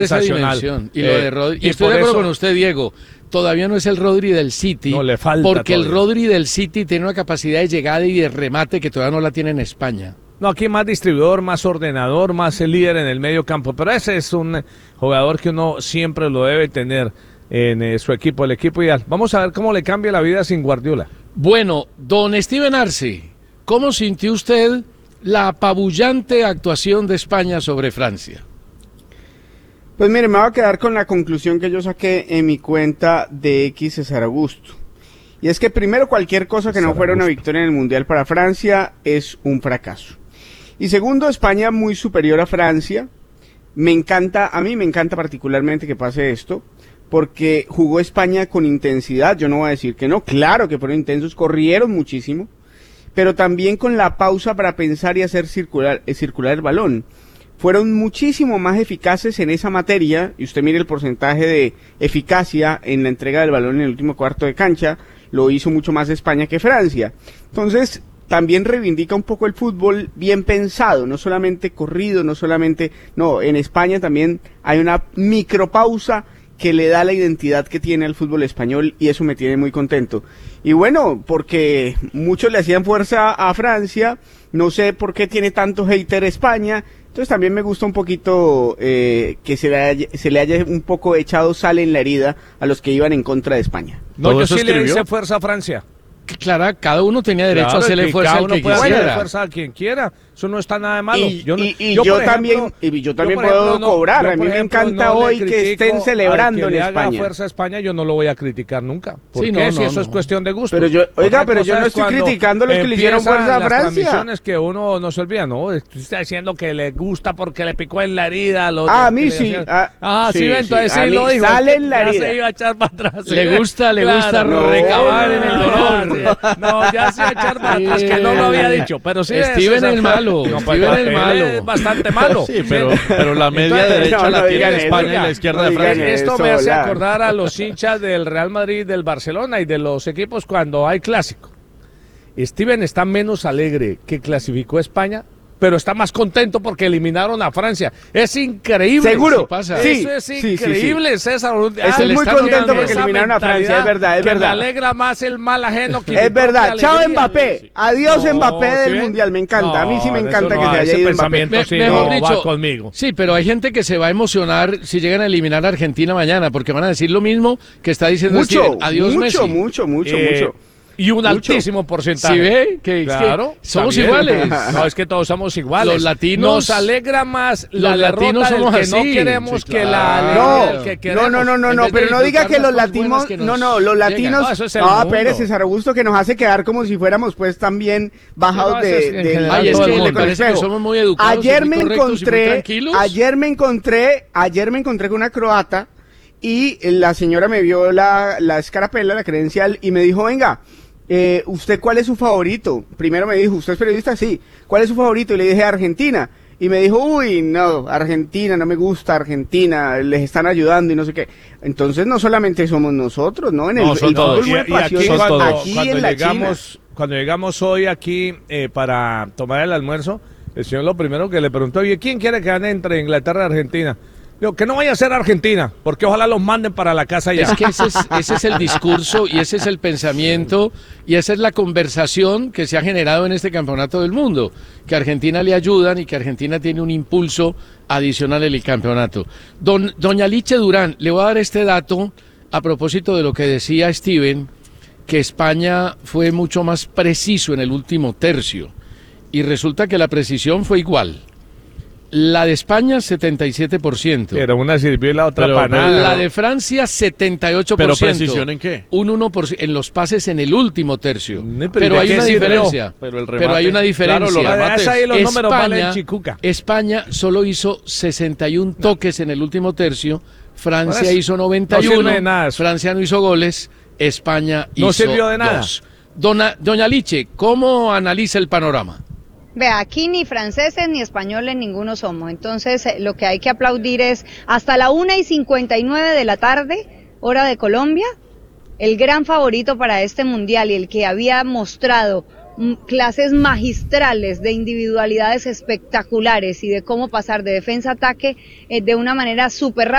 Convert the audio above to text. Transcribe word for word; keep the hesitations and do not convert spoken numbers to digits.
esa dimensión. Y, eh, lo de Rodri, y, y estoy de acuerdo eso, con usted, Diego. Todavía no es el Rodri del City. No, le falta porque todavía. el Rodri del City tiene una capacidad de llegada y de remate que todavía no la tiene en España. No, aquí más distribuidor, más ordenador, más el líder en el medio campo. Pero ese es un jugador que uno siempre lo debe tener en eh, su equipo, el equipo ideal. Vamos a ver cómo le cambia la vida sin Guardiola. Bueno, don Steven Arce, ¿cómo sintió usted la apabullante actuación de España sobre Francia? Pues mire, me voy a quedar con la conclusión que yo saqué en mi cuenta de X César Augusto. Y es que primero, cualquier cosa que no fuera una victoria en el Mundial para Francia es un fracaso. Y segundo, España muy superior a Francia. Me encanta, a mí me encanta particularmente que pase esto, porque jugó España con intensidad, yo no voy a decir que no, claro que fueron intensos, corrieron muchísimo, pero también con la pausa para pensar y hacer circular, eh, circular el balón. Fueron muchísimo más eficaces en esa materia, y usted mire el porcentaje de eficacia en la entrega del balón en el último cuarto de cancha, lo hizo mucho más España que Francia. Entonces, también reivindica un poco el fútbol bien pensado, no solamente corrido, no solamente, no, en España también hay una micropausa que le da la identidad que tiene al fútbol español y eso me tiene muy contento. Y bueno, porque muchos le hacían fuerza a Francia, no sé por qué tiene tanto hater España, entonces también me gusta un poquito eh, que se le, haya, se le haya un poco echado sal en la herida a los que iban en contra de España. No, yo sí le hice fuerza a Francia. Claro, cada uno tenía derecho Claro, a hacerle que fuerza cada al uno que puede quisiera. hacerle fuerza a quien quiera. Eso no está nada de malo. Y yo, no, y, y yo, yo, por también, ejemplo, y yo también yo, por puedo ejemplo, no, cobrar. yo, a mí me ejemplo, encanta no hoy que estén celebrando al que en le España. haga fuerza a España, yo no lo voy a criticar nunca. ¿Por Sí, qué? no, si no, eso no. es cuestión de gusto. Pero yo, oiga, Otra pero yo cosa no es estoy cuando criticando a los que le hicieron empiezan fuerza a las Francia. transmisiones que uno no se olvida, ¿no? Está diciendo que le gusta porque le picó en la herida. Lo Ah, a que mí le sí. hacían. Ah, Ah, sí, sí, ven, entonces sí. sí A lo mí dijo. sale es que en la ya herida. se iba a echar para atrás. Le gusta, le Claro, gusta no, recabar en el dolor. No, ya se iba a echar para atrás, que no lo había dicho. Pero sí, Steven el malo. No, pues, Steven el él malo. es bastante malo. Sí, pero, pero la media Entonces, derecha no, la no tiene digan España eso, y la izquierda no de digan Francia. Esto eso, me hace hola. acordar a los hinchas del Real Madrid, del Barcelona y de los equipos cuando hay clásico. Steven está menos alegre que clasificó España, pero está más contento porque eliminaron a Francia. Es increíble. ¿Seguro? Sí pasa. Sí, Eso es sí, sí, increíble, César. Estoy le muy está contento dando porque esa eliminaron a Francia, es mentalidad verdad, es que verdad. me alegra más el mal ajeno que mi Es verdad. propia Chao alegría. Mbappé. Adiós No, Mbappé ¿sí del ven? Mundial. Me encanta. A mí sí me No, encanta eso que no, se haya ese ido Mbappé. pensamiento Me- sí mejor no dicho, va conmigo. Sí, pero hay gente que se va a emocionar si llegan a eliminar a Argentina mañana, porque van a decir lo mismo que está diciendo Mucho, Steven. Adiós, mucho, Messi. mucho, mucho, Eh, mucho. Y un Mucho. altísimo porcentaje. ¿Sí ve? Que, Claro, que somos está bien. iguales. No, es que todos somos iguales. Los latinos- Nos alegra más la los derrota latinos del somos que así. no queremos Sí, que la claro. alegría del No, que no, queremos. no, no, no, En no, vez de pero no diga disfrutar que las los cosas latinos, buenas que nos no, no, los llegan. latinos, No, eso es el no, mundo. Pérez, César Augusto, que nos hace quedar como si fuéramos pues también bajados No, eso es de, en de- general Ay, es todo el que le mundo. parece que somos muy educados, Ayer y muy me correctos y muy encontré, tranquilos. ayer me encontré, ayer me encontré con una croata y la señora me vio la, la escarapela, la credencial y me dijo, venga, eh, ¿usted cuál es su favorito? Primero me dijo, ¿usted es periodista? Sí. ¿Cuál es su favorito? Y le dije, Argentina. Y me dijo, uy, no, Argentina, no me gusta Argentina, les están ayudando y no sé qué. Entonces no solamente somos nosotros, ¿no? En el, No, son el fútbol todos. muy Y, y aquí, apasionado, cuando, aquí cuando en la llegamos, China. cuando llegamos hoy aquí eh, para tomar el almuerzo, el señor lo primero que le preguntó, oye, ¿quién quiere que gane entre Inglaterra y Argentina? Digo, que no vaya a ser Argentina, porque ojalá los manden para la casa ya. Es que ese es, ese es el discurso y ese es el pensamiento y esa es la conversación que se ha generado en este campeonato del mundo, que a Argentina le ayudan y que Argentina tiene un impulso adicional en el campeonato. Don, doña Liche Durán, le voy a dar este dato a propósito de lo que decía Steven, que España fue mucho más preciso en el último tercio y resulta que la precisión fue igual. La de España, setenta y siete por ciento. Pero una sirvió y la otra Pero- para pero- nada. La de Francia, setenta y ocho por ¿Pero ciento. precisión en qué? Un uno por ciento en los pases en el último tercio. No, pero pero ¿de hay qué una sirvió? diferencia. Pero el Pero remate. hay una diferencia. Claro, los remates. Ahí los números valen España, chicuca. España solo hizo sesenta y uno toques en el último tercio. Francia Por eso, hizo noventa y uno. no sirve de nada eso. Francia no hizo goles. España hizo No sirvió de nada. dos. Dona, doña Liche, ¿cómo analiza el panorama? Vea, aquí ni franceses ni españoles ninguno somos, entonces eh, lo que hay que aplaudir es hasta la una y cincuenta y nueve de la tarde, hora de Colombia, el gran favorito para este mundial y el que había mostrado clases magistrales de individualidades espectaculares y de cómo pasar de defensa a ataque eh, de una manera súper rápida.